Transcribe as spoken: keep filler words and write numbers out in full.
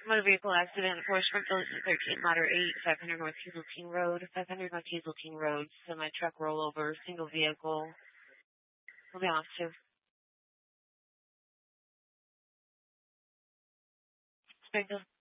Motor vehicle accident for Springfield thirteen, Modern eight, five hundred North Hazeltine Road, five hundred North Hazeltine Road, semi-truck rollover, single vehicle. Moving off to Springfield.